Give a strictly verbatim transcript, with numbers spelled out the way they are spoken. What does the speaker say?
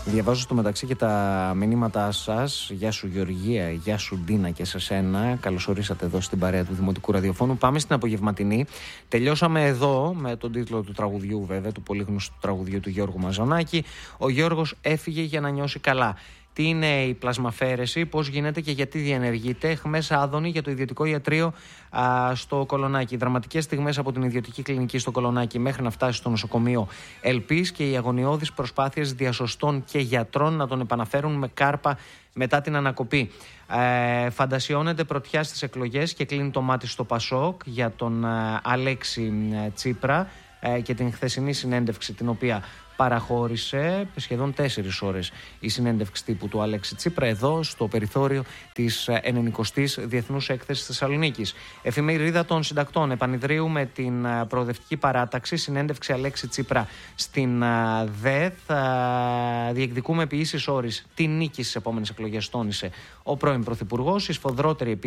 Διαβάζω στο μεταξύ και τα μηνύματά σας. Γεια σου Γεωργία, γεια σου Ντίνα και σε σένα. Καλώς ορίσατε εδώ στην παρέα του Δημοτικού Ραδιοφώνου. Πάμε στην απογευματινή. Τελειώσαμε εδώ με τον τίτλο του τραγουδιού, βέβαια, του πολύ γνωστού τραγουδιού του Γιώργου Μαζονάκη. Ο Γιώργος έφυγε για να νιώσει καλά. Τι είναι η πλασμαφαίρεση, πώς γίνεται και γιατί διενεργείται. Χμές Άδωνη για το ιδιωτικό ιατρείο α, στο Κολονάκι. Δραματικές στιγμές από την ιδιωτική κλινική στο Κολονάκι μέχρι να φτάσει στο νοσοκομείο Ελπής και οι αγωνιώδεις προσπάθειες διασωστών και γιατρών να τον επαναφέρουν με κάρπα μετά την ανακοπή. Ε, φαντασιώνεται πρωτιά στις εκλογές και κλείνει το μάτι στο Πασόκ για τον ε, Αλέξη Τσίπρα ε, και την χθεσινή συνέντευξη την οποία παραχώρησε σχεδόν τέσσερις ώρες η συνέντευξη τύπου του Αλέξη Τσίπρα εδώ στο περιθώριο της ενενηκοστής Διεθνούς Έκθεσης Θεσσαλονίκης. Εφημερίδα των Συντακτών. Επανειδρύουμε με την προοδευτική παράταξη. Συνέντευξη Αλέξη Τσίπρα στην ΔΕΘ. Διεκδικούμε επί ίσης όρης τη νίκη στις επόμενες εκλογές, τόνισε ο πρώην Πρωθυπουργός. Η σφοδρότερη